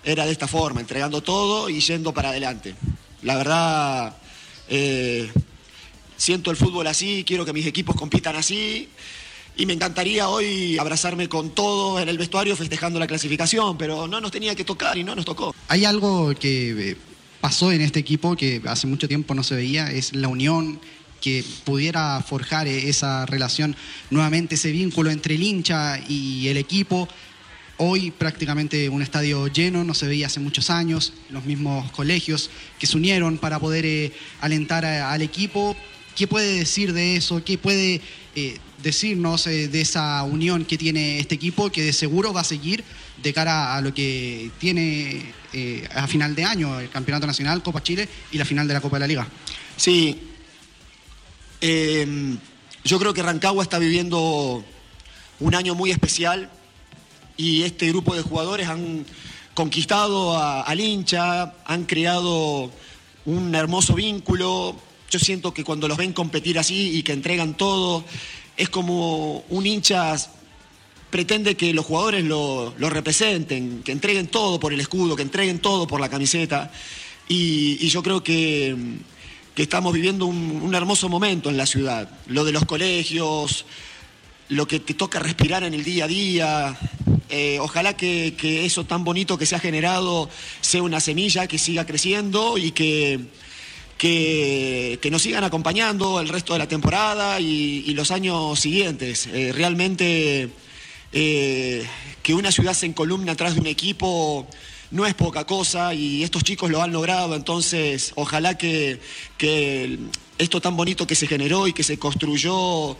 era de esta forma, entregando todo y yendo para adelante. La verdad, siento el fútbol así, quiero que mis equipos compitan así. Y me encantaría hoy abrazarme con todos en el vestuario festejando la clasificación, pero no nos tenía que tocar y no nos tocó. Hay algo que pasó en este equipo que hace mucho tiempo no se veía, es la unión, que pudiera forjar esa relación nuevamente, ese vínculo entre el hincha y el equipo. Hoy prácticamente un estadio lleno, no se veía hace muchos años, los mismos colegios que se unieron para poder alentar al equipo. ¿Qué puede decir de eso? ¿Qué puede decirnos de esa unión que tiene este equipo, que de seguro va a seguir de cara a lo que tiene a final de año, el Campeonato Nacional, Copa Chile y la final de la Copa de la Liga? Sí, yo creo que Rancagua está viviendo un año muy especial y este grupo de jugadores han conquistado al hincha, han creado un hermoso vínculo. Yo siento que cuando los ven competir así y que entregan todo, es como un hincha pretende que los jugadores lo representen, que entreguen todo por el escudo, que entreguen todo por la camiseta. Y yo creo que estamos viviendo un hermoso momento en la ciudad. Lo de los colegios, lo que te toca respirar en el día a día. Ojalá que eso tan bonito que se ha generado sea una semilla que siga creciendo y que nos sigan acompañando el resto de la temporada y los años siguientes. Realmente que una ciudad se encolumne atrás de un equipo no es poca cosa y estos chicos lo han logrado. Entonces ojalá que esto tan bonito que se generó y que se construyó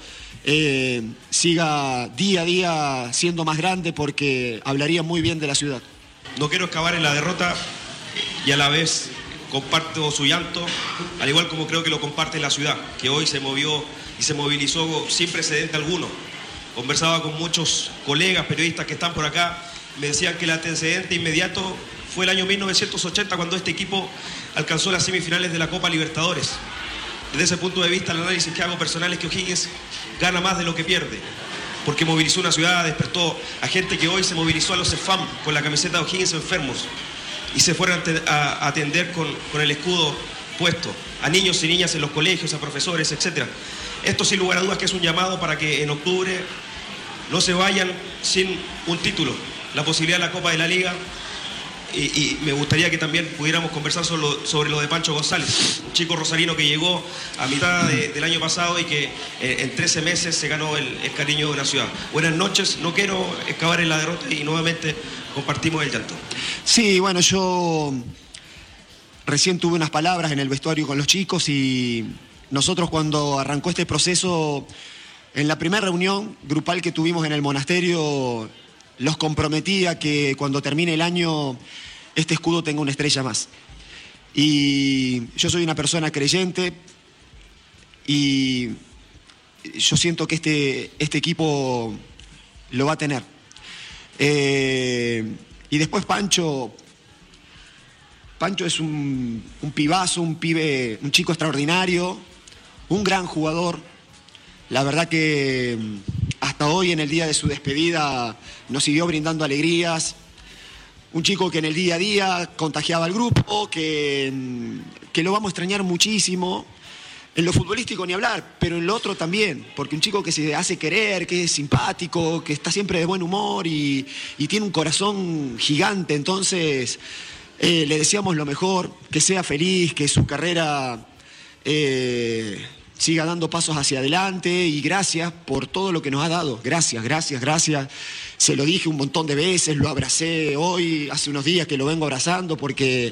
siga día a día siendo más grande, porque hablaría muy bien de la ciudad. No quiero excavar en la derrota y a la vez comparto su llanto, al igual como creo que lo comparte la ciudad, que hoy se movió y se movilizó sin precedente alguno. Conversaba con muchos colegas, periodistas que están por acá, me decían que el antecedente inmediato fue el año 1980, cuando este equipo alcanzó las semifinales de la Copa Libertadores. Desde ese punto de vista, el análisis que hago personal es que O'Higgins gana más de lo que pierde, porque movilizó una ciudad, despertó a gente que hoy se movilizó a los CEFAM con la camiseta de O'Higgins enfermos y se fueron a atender con el escudo puesto, a niños y niñas en los colegios, a profesores, etc. Esto sin lugar a dudas que es un llamado para que en octubre no se vayan sin un título, la posibilidad de la Copa de la Liga, y me gustaría que también pudiéramos conversar sobre lo de Pancho González, un chico rosarino que llegó a mitad del año pasado y que en 13 meses se ganó el cariño de una ciudad. Buenas noches, no quiero excavar en la derrota y nuevamente compartimos el llanto. Sí, bueno, yo recién tuve unas palabras en el vestuario con los chicos y nosotros cuando arrancó este proceso, en la primera reunión grupal que tuvimos en el monasterio, los comprometí a que cuando termine el año este escudo tenga una estrella más. Y yo soy una persona creyente y yo siento que este equipo lo va a tener. Y después Pancho es un pibazo, un chico extraordinario, un gran jugador. La verdad que hasta hoy, en el día de su despedida, nos siguió brindando alegrías. Un chico que en el día a día contagiaba al grupo, que lo vamos a extrañar muchísimo. En lo futbolístico ni hablar, pero en lo otro también, porque un chico que se hace querer, que es simpático, que está siempre de buen humor y tiene un corazón gigante. Entonces le deseamos lo mejor, que sea feliz, que su carrera siga dando pasos hacia adelante, y gracias por todo lo que nos ha dado. Gracias. Se lo dije un montón de veces, lo abracé hoy, hace unos días que lo vengo abrazando, porque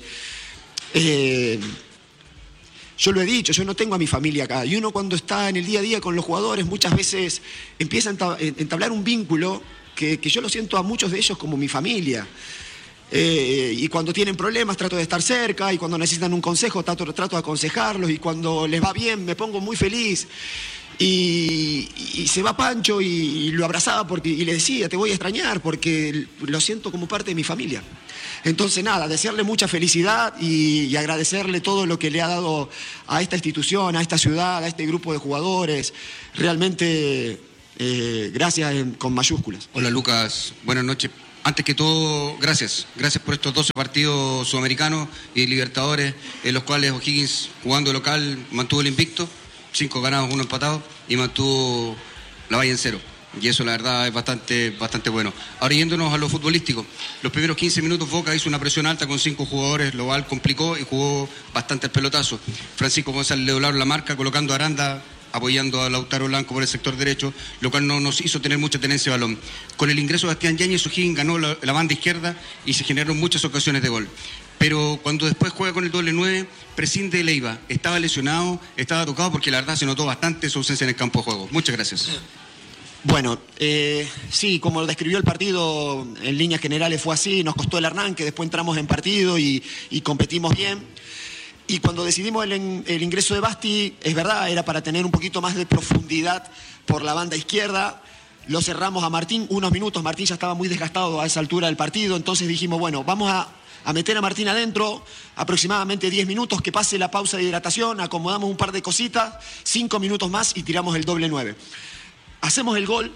yo lo he dicho, yo no tengo a mi familia acá, y uno cuando está en el día a día con los jugadores muchas veces empieza a entablar un vínculo que yo lo siento a muchos de ellos como mi familia. Y cuando tienen problemas trato de estar cerca, y cuando necesitan un consejo trato de aconsejarlos, y cuando les va bien me pongo muy feliz. Y se va Pancho y lo abrazaba y le decía, te voy a extrañar porque lo siento como parte de mi familia. Entonces nada, desearle mucha felicidad y agradecerle todo lo que le ha dado a esta institución, a esta ciudad, a este grupo de jugadores. Realmente gracias con mayúsculas. Hola Lucas, buenas noches. Antes que todo, gracias por estos 12 partidos sudamericanos y Libertadores, en los cuales O'Higgins, jugando local, mantuvo el invicto, 5 ganados, 1 empatado, y mantuvo la valla en 0. Y eso la verdad es bastante bueno. Ahora yéndonos a lo futbolístico, los primeros 15 minutos Boca hizo una presión alta con 5 jugadores, lo cual complicó y jugó bastante el pelotazo. Francisco González le doblaron la marca colocando a Aranda, apoyando a Lautaro Blanco por el sector derecho, lo cual no nos hizo tener mucha tenencia de balón. Con el ingreso de Bastián Yáñez, O'Higgins ganó la banda izquierda y se generaron muchas ocasiones de gol. Pero cuando después juega con el doble 9, prescinde de Leiva. Estaba lesionado, estaba tocado, porque la verdad se notó bastante su ausencia en el campo de juego. Muchas gracias. Bueno, sí, como lo describió el partido, en líneas generales fue así, nos costó el arranque, después entramos en partido y competimos bien. Y cuando decidimos el ingreso de Basti, es verdad, era para tener un poquito más de profundidad por la banda izquierda. Lo cerramos a Martín, unos minutos, Martín ya estaba muy desgastado a esa altura del partido, entonces dijimos, bueno, vamos a meter a Martín adentro, aproximadamente 10 minutos, que pase la pausa de hidratación, acomodamos un par de cositas, 5 minutos más y tiramos el doble 9. Hacemos el gol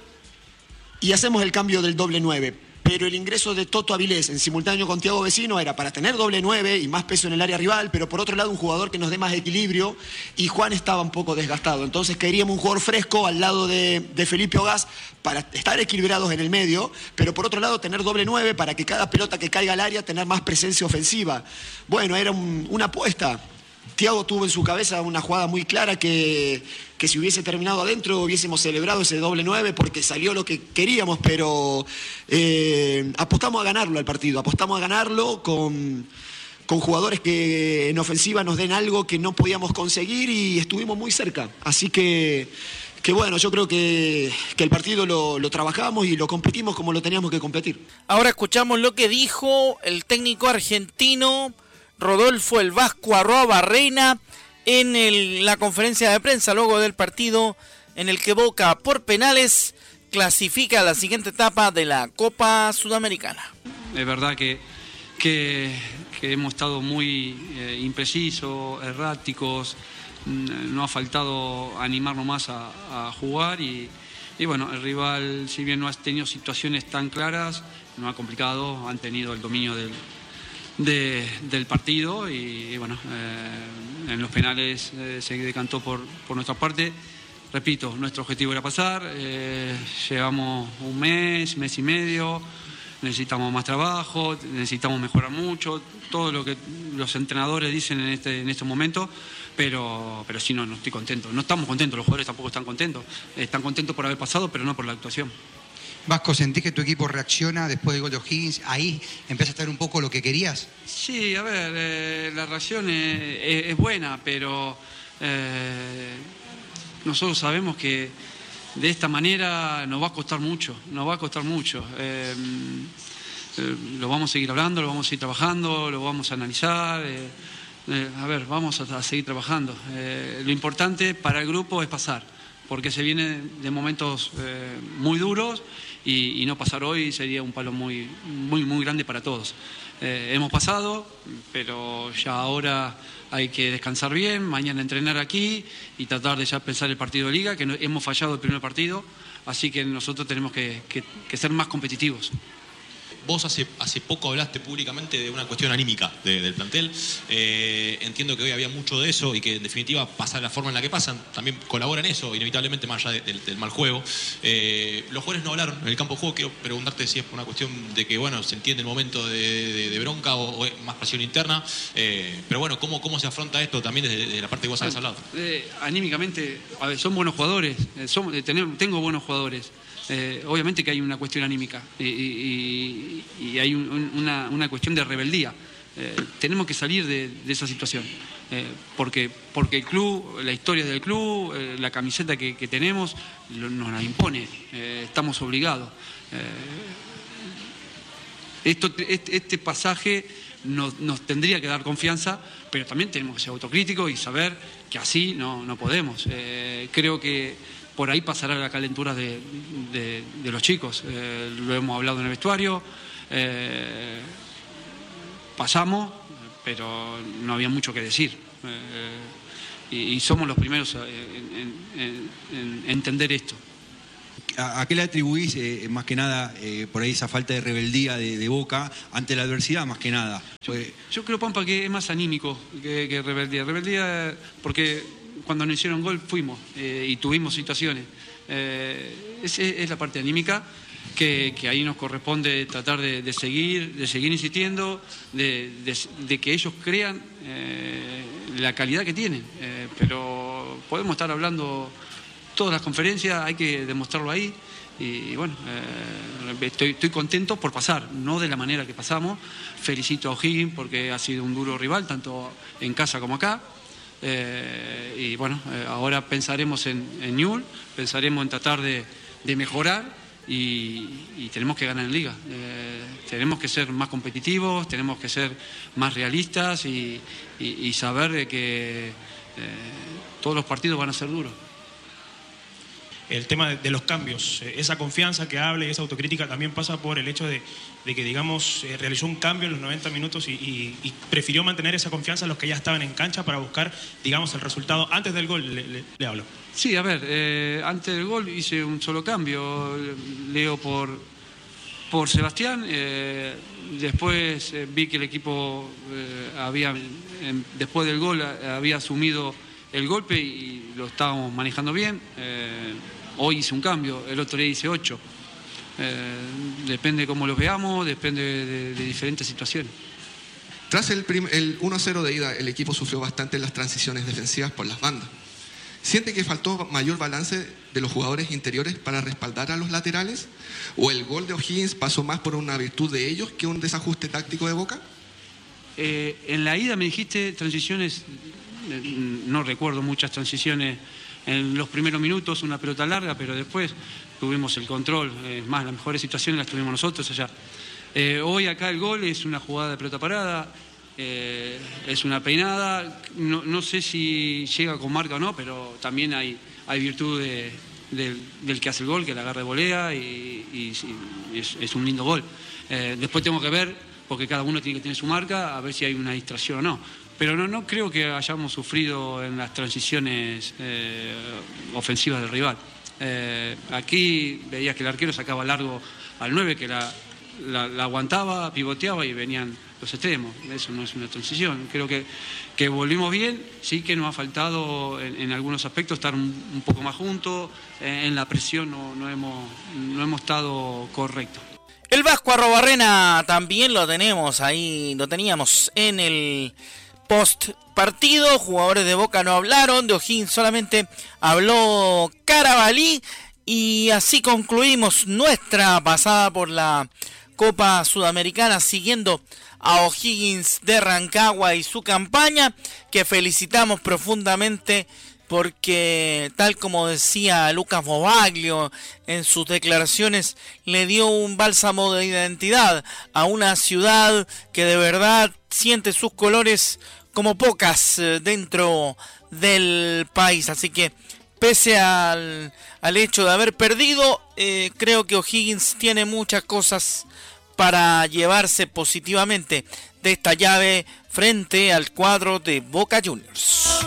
y hacemos el cambio del doble 9, pero el ingreso de Toto Avilés en simultáneo con Thiago Vecino era para tener doble 9 y más peso en el área rival, pero por otro lado un jugador que nos dé más equilibrio, y Juan estaba un poco desgastado, entonces queríamos un jugador fresco al lado de Felipe Ogaz para estar equilibrados en el medio, pero por otro lado tener doble 9 para que cada pelota que caiga al área tener más presencia ofensiva. Bueno, era una apuesta. Thiago tuvo en su cabeza una jugada muy clara que si hubiese terminado adentro hubiésemos celebrado ese doble 9 porque salió lo que queríamos, pero apostamos a ganarlo al partido, apostamos a ganarlo con jugadores que en ofensiva nos den algo que no podíamos conseguir y estuvimos muy cerca. Así que bueno, yo creo que el partido lo trabajamos y lo competimos como lo teníamos que competir. Ahora escuchamos lo que dijo el técnico argentino Rodolfo el Vasco Arroba Reina en la conferencia de prensa luego del partido en el que Boca por penales clasifica a la siguiente etapa de la Copa Sudamericana. Es verdad que hemos estado muy imprecisos, erráticos, no ha faltado animarnos más a jugar y bueno, el rival, si bien no ha tenido situaciones tan claras, no ha complicado, han tenido el dominio del partido y bueno, en los penales se decantó por nuestra parte. Repito, nuestro objetivo era pasar, llevamos un mes y medio, necesitamos más trabajo, necesitamos mejorar mucho, todo lo que los entrenadores dicen en este momento, pero sí, no estoy contento, no estamos contentos, los jugadores tampoco están contentos por haber pasado, pero no por la actuación. Vasco, ¿sentís que tu equipo reacciona después del gol de O'Higgins? ¿Ahí empieza a estar un poco lo que querías? Sí, a ver, la reacción es buena, pero nosotros sabemos que de esta manera nos va a costar mucho. Lo vamos a seguir hablando, lo vamos a seguir trabajando, lo vamos a analizar. Vamos a seguir trabajando. Lo importante para el grupo es pasar, porque se viene de momentos muy duros y no pasar hoy sería un palo muy grande para todos. Hemos pasado, pero ya ahora hay que descansar bien, mañana entrenar aquí y tratar de ya pensar el partido de Liga, que hemos fallado el primer partido, así que nosotros tenemos que ser más competitivos. Vos hace poco hablaste públicamente de una cuestión anímica del plantel. Entiendo que hoy había mucho de eso y que en definitiva pasar la forma en la que pasan también colabora en eso, inevitablemente más allá del mal juego. Los jugadores no hablaron en el campo de juego. Quiero preguntarte si es por una cuestión de que bueno, se entiende el momento de bronca o más pasión interna. Pero bueno, ¿cómo se afronta esto también desde la parte que vos habías hablado? Anímicamente, a ver, son buenos jugadores. Tengo buenos jugadores. Obviamente que hay una cuestión anímica y hay una cuestión de rebeldía. Tenemos que salir de esa situación, porque el club, la historia del club, la camiseta que tenemos nos la impone, estamos obligados. Este pasaje nos tendría que dar confianza, pero también tenemos que ser autocríticos y saber que así no podemos. Creo que por ahí pasará la calentura de los chicos. Lo hemos hablado en el vestuario. Pasamos, pero no había mucho que decir. Y somos los primeros en entender esto. ¿A qué le atribuís más que nada por ahí esa falta de rebeldía de Boca ante la adversidad más que nada? Yo creo, Pampa, que es más anímico que rebeldía. Rebeldía porque cuando nos hicieron gol fuimos y tuvimos situaciones. Es la parte anímica que ahí nos corresponde tratar de seguir insistiendo, de que ellos crean la calidad que tienen. Pero podemos estar hablando todas las conferencias, hay que demostrarlo ahí. Y bueno, estoy contento por pasar, no de la manera que pasamos. Felicito a O'Higgins porque ha sido un duro rival, tanto en casa como acá. Y bueno, ahora pensaremos en Newell's, pensaremos en tratar de mejorar y tenemos que ganar en Liga. Tenemos que ser más competitivos, tenemos que ser más realistas y saber de que todos los partidos van a ser duros. El tema de los cambios, esa confianza que habla y esa autocrítica también pasa por el hecho de que, digamos, realizó un cambio en los 90 minutos y prefirió mantener esa confianza en los que ya estaban en cancha para buscar, digamos, el resultado antes del gol, le hablo. Sí, a ver, antes del gol hice un solo cambio, Leo por Sebastián, después vi que el equipo después del gol había asumido el golpe y lo estábamos manejando bien. Hoy hice un cambio, el otro día hice 8. Depende de cómo los veamos, depende de diferentes situaciones. Tras el 1-0 de ida, el equipo sufrió bastante en las transiciones defensivas por las bandas. ¿Siente que faltó mayor balance de los jugadores interiores para respaldar a los laterales? ¿O el gol de O'Higgins pasó más por una virtud de ellos que un desajuste táctico de Boca? En la ida me dijiste transiciones, no recuerdo muchas transiciones en los primeros minutos, una pelota larga, pero después tuvimos el control. Es más, las mejores situaciones las tuvimos nosotros allá. Hoy acá el gol es una jugada de pelota parada, es una peinada, no sé si llega con marca o no, pero también hay virtud del que hace el gol, que la agarra de volea y es un lindo gol. Después tengo que ver, porque cada uno tiene que tener su marca, a ver si hay una distracción o no. Pero no creo que hayamos sufrido en las transiciones ofensivas del rival. Aquí veías que el arquero sacaba largo al 9, que la aguantaba, pivoteaba y venían los extremos. Eso no es una transición. Creo que volvimos bien, sí que nos ha faltado en algunos aspectos estar un poco más juntos, en la presión no hemos estado correctos. El Vasco Arrobarrena también lo teníamos en el post partido. Jugadores de Boca no hablaron, de O'Higgins solamente habló Carabalí, y así concluimos nuestra pasada por la Copa Sudamericana, siguiendo a O'Higgins de Rancagua y su campaña, que felicitamos profundamente, porque tal como decía Lucas Bobaglio en sus declaraciones, le dio un bálsamo de identidad a una ciudad que de verdad siente sus colores como pocas dentro del país. Así que pese al hecho de haber perdido, creo que O'Higgins tiene muchas cosas para llevarse positivamente de esta llave frente al cuadro de Boca Juniors.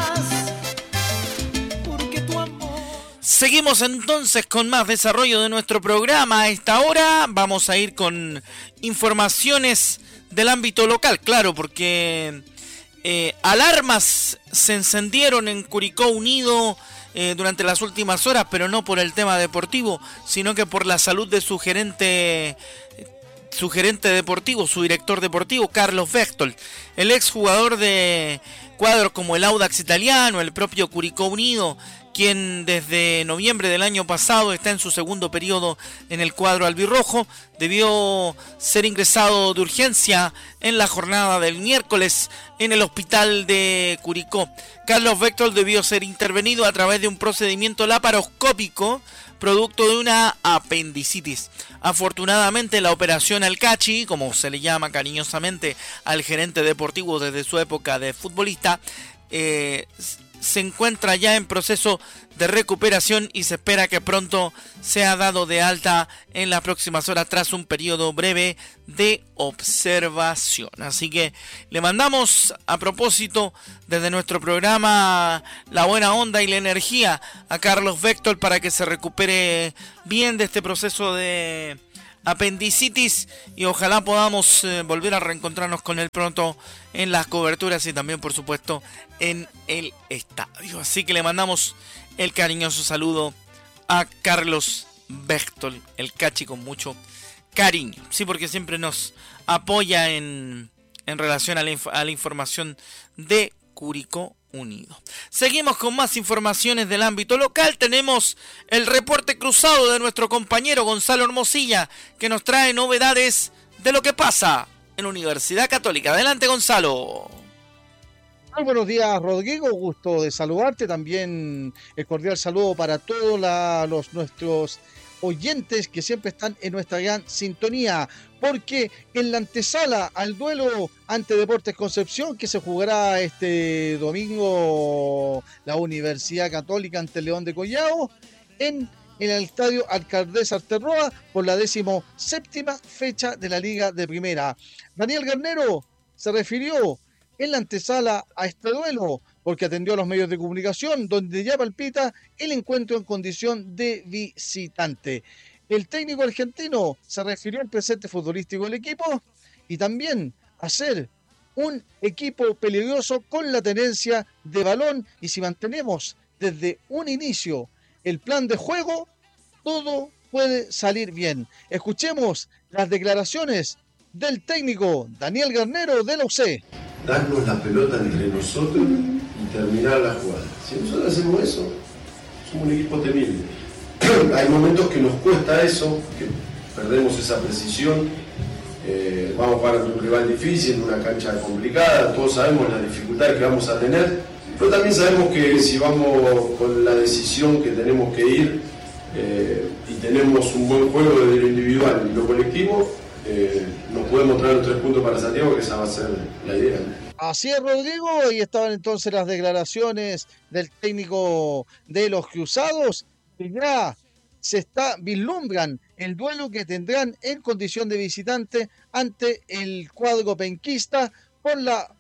Seguimos entonces con más desarrollo de nuestro programa. A esta hora vamos a ir con informaciones del ámbito local, claro, porque alarmas se encendieron en Curicó Unido durante las últimas horas, pero no por el tema deportivo, sino que por la salud de su gerente deportivo, su director deportivo, Carlos Bechtold, el exjugador de cuadros como el Audax Italiano, el propio Curicó Unido, quien desde noviembre del año pasado está en su segundo periodo en el cuadro albirrojo, debió ser ingresado de urgencia en la jornada del miércoles en el hospital de Curicó. Carlos Bechtold debió ser intervenido a través de un procedimiento laparoscópico producto de una apendicitis. Afortunadamente la operación Alcachi, como se le llama cariñosamente al gerente deportivo desde su época de futbolista, se encuentra ya en proceso de recuperación y se espera que pronto sea dado de alta en las próximas horas tras un periodo breve de observación. Así que le mandamos, a propósito, desde nuestro programa, la buena onda y la energía a Carlos Vector para que se recupere bien de este proceso de apendicitis y ojalá podamos volver a reencontrarnos con él pronto en las coberturas y también, por supuesto, en el estadio. Así que le mandamos el cariñoso saludo a Carlos Vector, el Cachi, con mucho cariño. Sí, porque siempre nos apoya en relación a la información de Curicó Unido. Seguimos con más informaciones del ámbito local. Tenemos el reporte cruzado de nuestro compañero Gonzalo Hermosilla, que nos trae novedades de lo que pasa en Universidad Católica. Adelante, Gonzalo. Muy buenos días, Rodrigo, gusto de saludarte. También el cordial saludo para todos nuestros oyentes que siempre están en nuestra gran sintonía, porque en la antesala al duelo ante Deportes Concepción, que se jugará este domingo, la Universidad Católica ante León de Collao, en el estadio Alcaldesa Arterroa, por la 17ª fecha de la Liga de Primera. Daniel Garnero se refirió en la antesala a este duelo, porque atendió a los medios de comunicación, donde ya palpita el encuentro en condición de visitante. El técnico argentino se refirió al presente futbolístico del equipo y también a ser un equipo peligroso con la tenencia de balón, y si mantenemos desde un inicio el plan de juego, todo puede salir bien. Escuchemos las declaraciones del técnico Daniel Garnero de la UC. Darnos la pelota entre nosotros y terminar la jugada. Si nosotros hacemos eso, somos un equipo temible. Hay momentos que nos cuesta eso, que perdemos esa precisión. Vamos a jugar ante un rival difícil, en una cancha complicada, todos sabemos las dificultades que vamos a tener, pero también sabemos que si vamos con la decisión que tenemos que ir y tenemos un buen juego desde lo individual y lo colectivo, nos podemos traer los 3 puntos para Santiago, que esa va a ser la idea. Así es, Rodrigo, y estaban entonces las declaraciones del técnico de los Cruzados, que ya vislumbran el duelo que tendrán en condición de visitante ante el cuadro penquista por la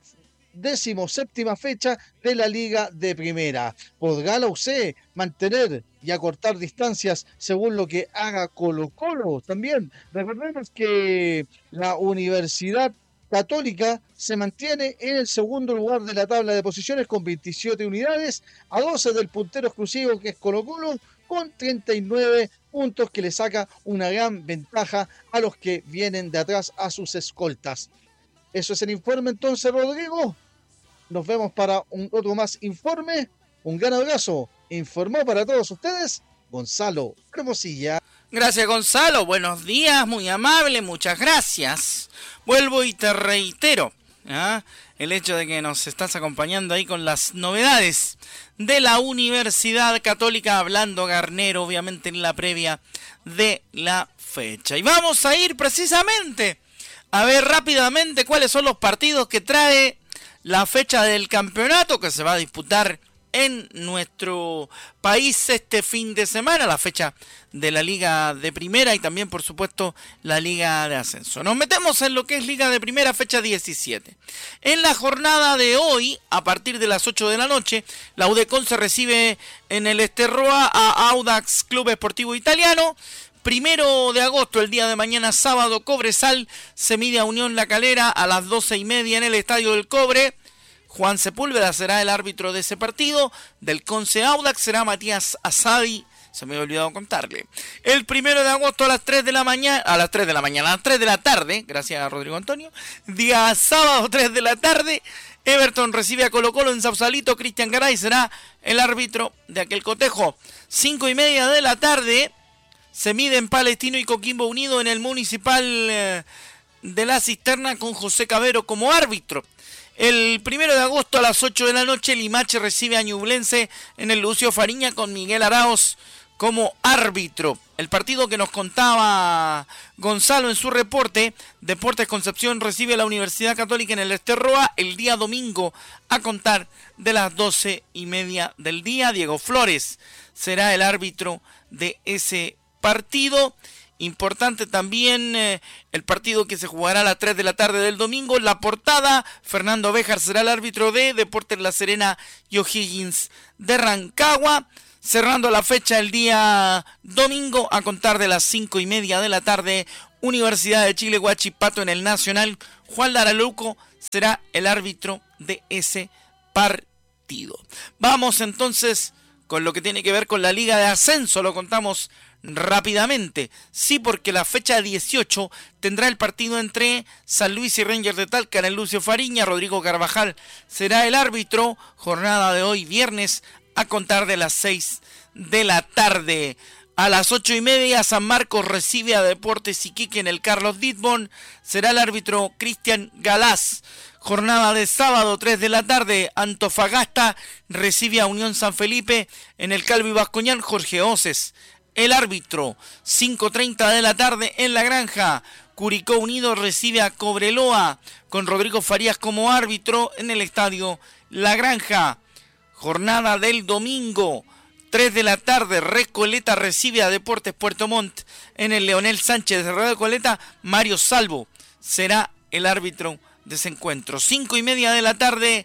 17ª fecha de la Liga de Primera. ¿Podrá la UC mantener y acortar distancias según lo que haga Colo-Colo? También recordemos que la Universidad Católica se mantiene en el segundo lugar de la tabla de posiciones con 27 unidades, a 12 del puntero exclusivo que es Colo-Colo, con 39 puntos, que le saca una gran ventaja a los que vienen de atrás, a sus escoltas. Eso es el informe entonces, Rodrigo. Nos vemos para otro más informe. Un gran abrazo. Informó para todos ustedes Gonzalo Hermosilla. Gracias, Gonzalo. Buenos días, muy amable, muchas gracias. Vuelvo y te reitero el hecho de que nos estás acompañando ahí con las novedades de la Universidad Católica, hablando Garnero, obviamente, en la previa de la fecha. Y vamos a ir precisamente a ver rápidamente cuáles son los partidos que trae la fecha del campeonato que se va a disputar en nuestro país este fin de semana, la fecha de la Liga de Primera y también, por supuesto, la Liga de Ascenso. Nos metemos en lo que es Liga de Primera, fecha 17. En la jornada de hoy, a partir de las 8 de la noche, la UDECON se recibe en el Esterroa a Audax Club Esportivo Italiano. 1 de agosto, el día de mañana sábado, Cobresal se mide a Unión La Calera a las 12:30 en el Estadio del Cobre. Juan Sepúlveda será el árbitro de ese partido. Del Conce Audax será Matías Asadi. Se me había olvidado contarle. El 1 de agosto a las 3 de la tarde, gracias a Rodrigo Antonio. Día sábado, 3 de la tarde, Everton recibe a Colo-Colo en Sausalito. Cristian Garay será el árbitro de aquel cotejo. 5:30 de la tarde, se miden Palestino y Coquimbo Unido en el Municipal de la Cisterna, con José Cabero como árbitro. El 1 de agosto a las 8 de la noche, Limache recibe a Ñublense en el Lucio Fariña, con Miguel Arauz como árbitro. el partido que nos contaba Gonzalo en su reporte. Deportes Concepción recibe a la Universidad Católica en el Esterroa el día domingo a contar de las 12:30 del día. Diego Flores será el árbitro de ese partido. Importante también el partido que se jugará a las 3 de la tarde del domingo. En la Portada, Fernando Béjar será el árbitro de Deportes La Serena y O'Higgins de Rancagua. Cerrando la fecha el día domingo a contar de las 5:30 de la tarde, Universidad de Chile Huachipato en el Nacional. Juan Laraluco será el árbitro de ese partido. Vamos entonces con lo que tiene que ver con la Liga de Ascenso, lo contamos rápidamente. Sí, porque la fecha 18 tendrá el partido entre San Luis y Rangers de Talca en el Lucio Fariña. Rodrigo Carvajal será el árbitro. Jornada de hoy, viernes, a contar de las 6 de la tarde. A las 8:30, San Marcos recibe a Deportes Iquique en el Carlos Ditbon. Será el árbitro Cristian Galás. Jornada de sábado, 3 de la tarde, Antofagasta recibe a Unión San Felipe en el Calvi Bascoñán. Jorge Oces, el árbitro. 5:30 de la tarde en La Granja, Curicó Unido recibe a Cobreloa con Rodrigo Farías como árbitro en el estadio La Granja. Jornada del domingo, 3 de la tarde, Recoleta recibe a Deportes Puerto Montt en el Leonel Sánchez de Recoleta. Mario Salvo será el árbitro de ese encuentro. 5:30 de la tarde,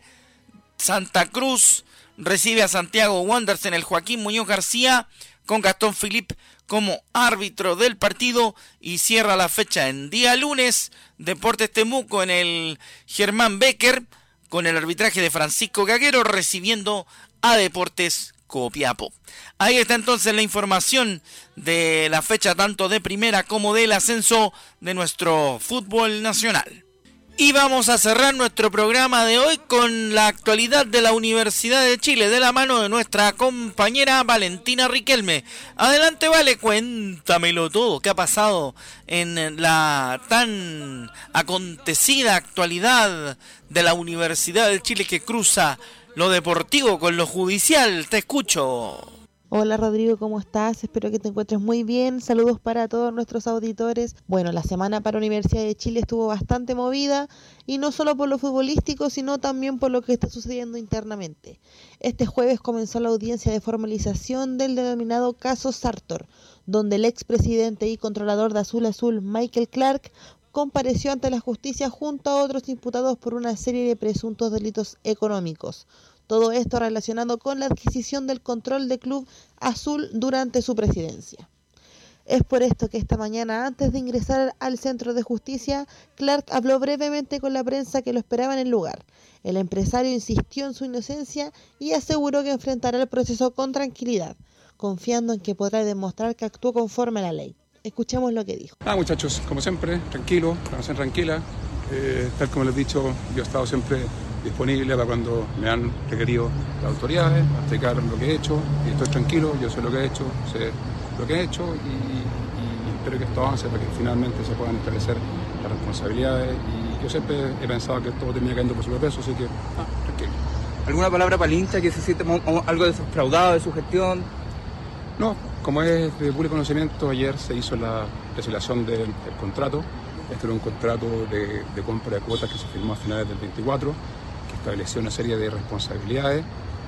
Santa Cruz recibe a Santiago Wanderers en el Joaquín Muñoz García con Gastón Philipp como árbitro del partido. Y cierra la fecha en día lunes, Deportes Temuco en el Germán Becker con el arbitraje de Francisco Gaguero recibiendo a Deportes Copiapó. Ahí está entonces la información de la fecha tanto de primera como del ascenso de nuestro fútbol nacional. Y vamos a cerrar nuestro programa de hoy con la actualidad de la Universidad de Chile, de la mano de nuestra compañera Valentina Riquelme. Adelante, Vale, cuéntamelo todo. ¿Qué ha pasado en la tan acontecida actualidad de la Universidad de Chile que cruza lo deportivo con lo judicial? Te escucho. Hola Rodrigo, ¿cómo estás? Espero que te encuentres muy bien. Saludos para todos nuestros auditores. Bueno, la semana para Universidad de Chile estuvo bastante movida y no solo por lo futbolístico, sino también por lo que está sucediendo internamente. Este jueves comenzó la audiencia de formalización del denominado caso Sartor, donde el expresidente y controlador de Azul Azul, Michael Clark, compareció ante la justicia junto a otros imputados por una serie de presuntos delitos económicos. Todo esto relacionado con la adquisición del control del Club Azul durante su presidencia. Es por esto que esta mañana, antes de ingresar al centro de justicia, Clark habló brevemente con la prensa que lo esperaba en el lugar. El empresario insistió en su inocencia y aseguró que enfrentará el proceso con tranquilidad, confiando en que podrá demostrar que actuó conforme a la ley. Escuchemos lo que dijo. Muchachos, como siempre, tranquilo, relación tranquila. Tal como les he dicho, yo he estado siempre disponible para cuando me han requerido las autoridades, a explicar lo que he hecho, y estoy tranquilo, yo sé lo que he hecho, sé lo que he hecho y espero que esto avance para que finalmente se puedan establecer las responsabilidades. Y yo siempre he pensado que todo tenía cayendo por su peso, así que tranquilo. ¿Alguna palabra para el hincha que se siente algo defraudado de su gestión? No, como es de público conocimiento, ayer se hizo la resolución del contrato. Este era un contrato de compra de cuotas que se firmó a finales del 24, que estableció una serie de responsabilidades.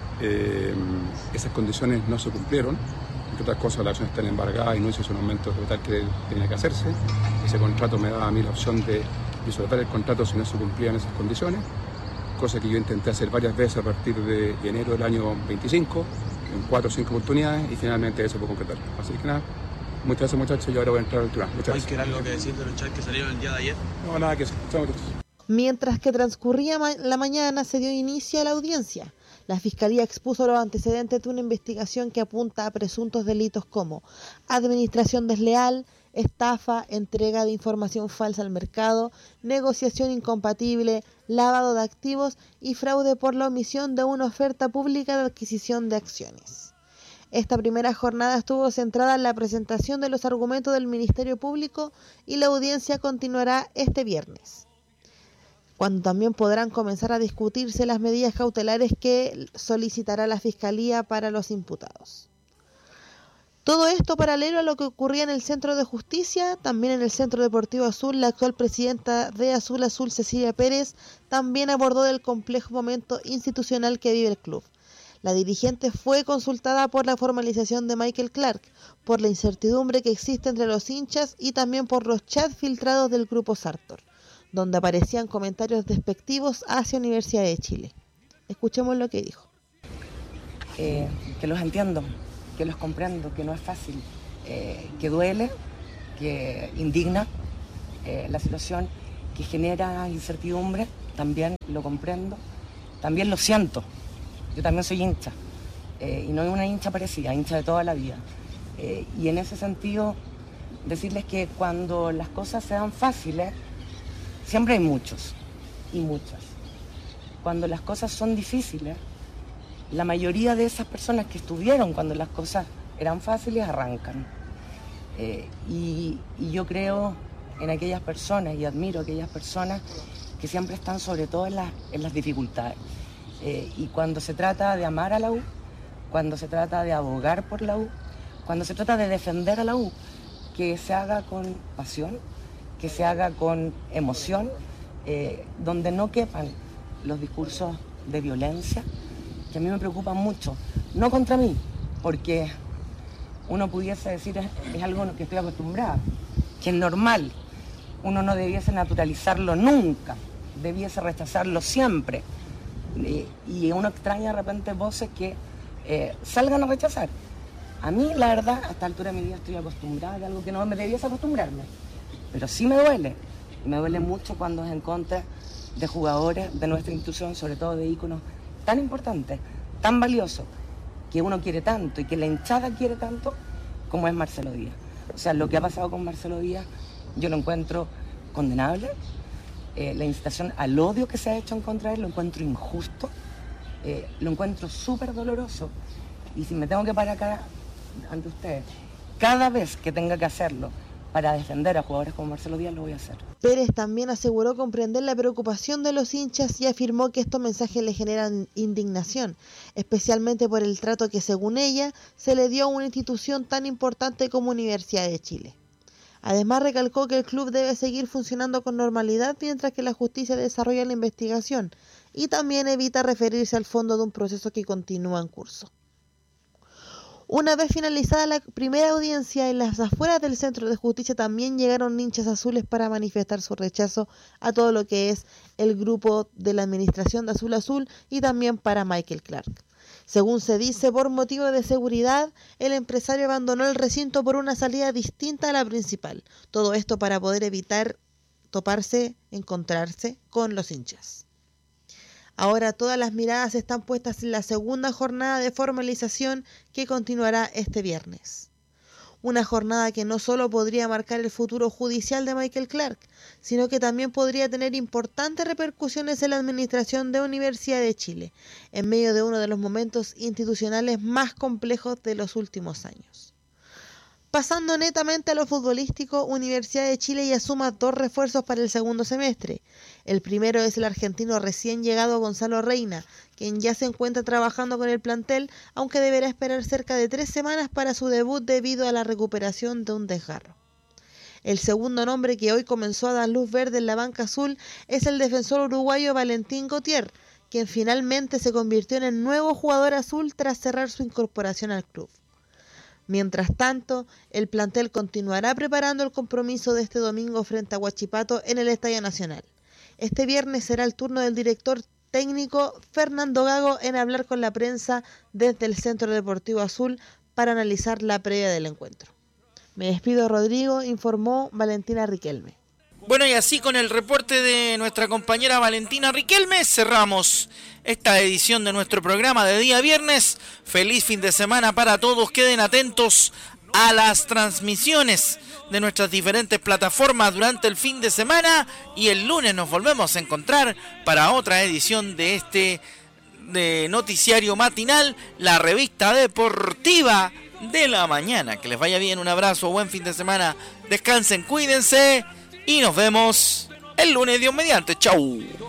Esas condiciones no se cumplieron. Entre otras cosas, las acciones están embargadas y no se hizo un aumento total que tenía que hacerse. Ese contrato me daba a mí la opción de disolver el contrato si no se cumplían esas condiciones, cosa que yo intenté hacer varias veces a partir de enero del año 25, en 4 o 5 oportunidades, y finalmente eso pudo concretar. Así que nada. Muchas gracias, muchachos. Yo ahora voy a entrar al tribunal. Muchas gracias. ¿Hay algo que decir de los chats que salieron el día de ayer? No, nada que decir. Chao, muchachos. Mientras que transcurría la mañana, se dio inicio a la audiencia. La Fiscalía expuso los antecedentes de una investigación que apunta a presuntos delitos como administración desleal, estafa, entrega de información falsa al mercado, negociación incompatible, lavado de activos y fraude por la omisión de una oferta pública de adquisición de acciones. Esta primera jornada estuvo centrada en la presentación de los argumentos del Ministerio Público y la audiencia continuará este viernes, cuando también podrán comenzar a discutirse las medidas cautelares que solicitará la Fiscalía para los imputados. Todo esto paralelo a lo que ocurría en el Centro de Justicia. También en el Centro Deportivo Azul, la actual presidenta de Azul Azul, Cecilia Pérez, también abordó del complejo momento institucional que vive el club. La dirigente fue consultada por la formalización de Michael Clark, por la incertidumbre que existe entre los hinchas y también por los chats filtrados del grupo Sartor, donde aparecían comentarios despectivos hacia Universidad de Chile. Escuchemos lo que dijo. Que los entiendo, que los comprendo, que no es fácil, que duele, que indigna la situación, que genera incertidumbre, también lo comprendo, también lo siento. Yo también soy hincha, y no es una hincha parecida, hincha de toda la vida. Y en ese sentido, decirles que cuando las cosas se dan fáciles, siempre hay muchos y muchas. Cuando las cosas son difíciles, la mayoría de esas personas que estuvieron cuando las cosas eran fáciles arrancan. Y yo creo en aquellas personas y admiro a aquellas personas que siempre están sobre todo en las dificultades. Y cuando se trata de amar a la U, cuando se trata de abogar por la U, cuando se trata de defender a la U, que se haga con pasión, que se haga con emoción, donde no quepan los discursos de violencia, que a mí me preocupan mucho, no contra mí, porque uno pudiese decir es algo que estoy acostumbrada, que es normal, uno no debiese naturalizarlo nunca, debiese rechazarlo siempre, y uno extraña de repente voces que salgan a rechazar. A mí, la verdad, a esta altura de mi vida estoy acostumbrada a algo que no me debiese acostumbrarme, pero sí me duele, y me duele mucho cuando es en contra de jugadores de nuestra institución, sobre todo de íconos tan importantes, tan valiosos, que uno quiere tanto y que la hinchada quiere tanto, como es Marcelo Díaz. O sea, lo que ha pasado con Marcelo Díaz, yo lo encuentro condenable. La incitación al odio que se ha hecho en contra de él, lo encuentro injusto, lo encuentro súper doloroso. Y si me tengo que parar acá ante ustedes, cada vez que tenga que hacerlo para defender a jugadores como Marcelo Díaz, lo voy a hacer. Pérez también aseguró comprender la preocupación de los hinchas y afirmó que estos mensajes le generan indignación, especialmente por el trato que, según ella, se le dio a una institución tan importante como Universidad de Chile. Además, recalcó que el club debe seguir funcionando con normalidad mientras que la justicia desarrolla la investigación y también evita referirse al fondo de un proceso que continúa en curso. Una vez finalizada la primera audiencia, en las afueras del Centro de Justicia también llegaron hinchas azules para manifestar su rechazo a todo lo que es el grupo de la administración de Azul Azul y también para Michael Clark. Según se dice, por motivo de seguridad, el empresario abandonó el recinto por una salida distinta a la principal. Todo esto para poder evitar encontrarse con los hinchas. Ahora todas las miradas están puestas en la segunda jornada de formalización que continuará este viernes. Una jornada que no solo podría marcar el futuro judicial de Michael Clark, sino que también podría tener importantes repercusiones en la administración de Universidad de Chile, en medio de uno de los momentos institucionales más complejos de los últimos años. Pasando netamente a lo futbolístico, Universidad de Chile ya suma 2 refuerzos para el segundo semestre. El primero es el argentino recién llegado Gonzalo Reina, quien ya se encuentra trabajando con el plantel, aunque deberá esperar cerca de 3 semanas para su debut debido a la recuperación de un desgarro. El segundo nombre que hoy comenzó a dar luz verde en la banca azul es el defensor uruguayo Valentín Gautier, quien finalmente se convirtió en el nuevo jugador azul tras cerrar su incorporación al club. Mientras tanto, el plantel continuará preparando el compromiso de este domingo frente a Huachipato en el Estadio Nacional. Este viernes será el turno del director técnico Fernando Gago en hablar con la prensa desde el Centro Deportivo Azul para analizar la previa del encuentro. Me despido, Rodrigo, informó Valentina Riquelme. Bueno, y así con el reporte de nuestra compañera Valentina Riquelme cerramos esta edición de nuestro programa de día viernes. Feliz fin de semana para todos. Queden atentos a las transmisiones de nuestras diferentes plataformas durante el fin de semana y el lunes nos volvemos a encontrar para otra edición de este noticiario matinal, la revista deportiva de la mañana. Que les vaya bien, un abrazo, buen fin de semana, descansen, cuídense y nos vemos el lunes, Dios mediante. Chau.